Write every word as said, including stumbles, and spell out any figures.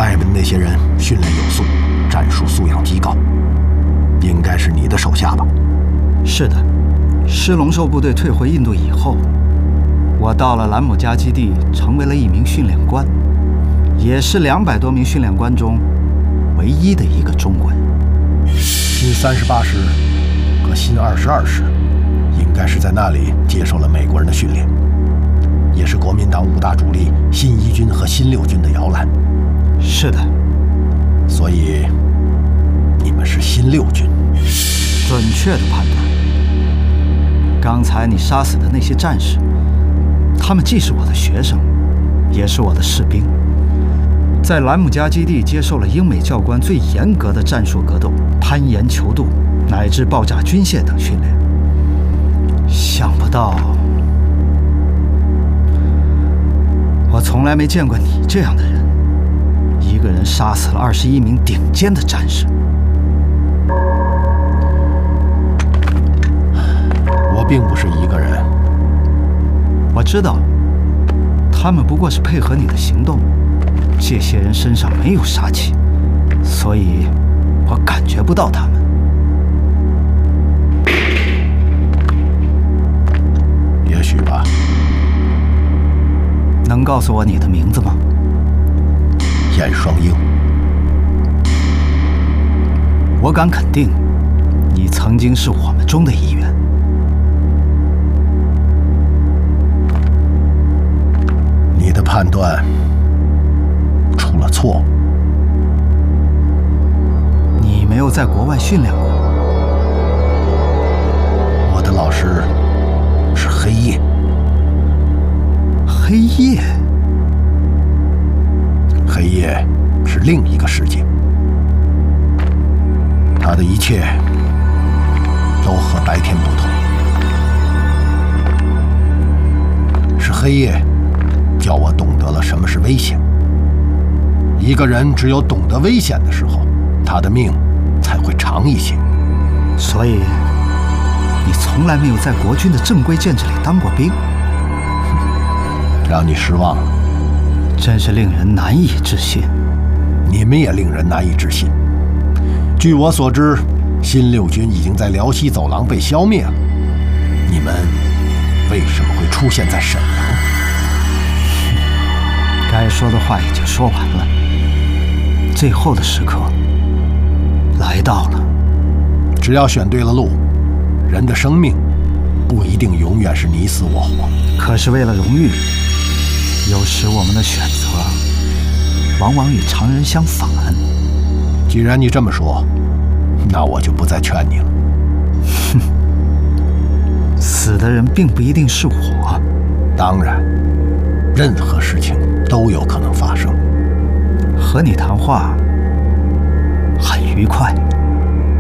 外面那些人训练有素，战术素养极高，应该是你的手下吧？ 是的，狮龙兽部队退回印度以后，我到了兰姆加基地，成为了一名训练官，也是两百多名训练官中唯一的一个中国人。 新三十八师和新二十二师应该是在那里接受了美国人的训练，也是国民党五大主力新一军和新六军的摇篮。 是的， 所以你们是新六军。 准确的判断。刚才你杀死的那些战士，他们既是我的学生，也是我的士兵，在兰姆加基地接受了英美教官最严格的战术格斗、攀岩、求渡乃至爆炸军械等训练。想不到，我从来没见过你这样的人，一个人杀死了二十一名顶尖的战士。 我并不是一个人。 我知道，他们不过是配合你的行动。这些人身上没有杀气，所以我感觉不到他们。 也许吧。 能告诉我你的名字吗？ 燕双鹰。 我敢肯定，你曾经是我们中的一员。 你的判断出了错误。 你没有在国外训练过。 我的老师是黑夜。 黑夜？ 黑夜是另一个世界，他的一切都和白天不同。是黑夜叫我懂得了什么是危险。一个人只有懂得危险的时候，他的命才会长一些。 所以，你从来没有在国军的正规建制里当过兵？ 让你失望了， 真是令人难以置信。 你们也令人难以置信。据我所知，新六军已经在辽西走廊被消灭了。你们为什么会出现在沈阳？ 该说的话已经说完了，最后的时刻来到了。 只要选对了路，人的生命不一定永远是你死我活。 可是为了荣誉，有时我们的选择往往与常人相反。 既然你这么说，那我就不再劝你了。 哼，死的人并不一定是我。 当然，任何事情都有可能发生。 和你谈话很愉快。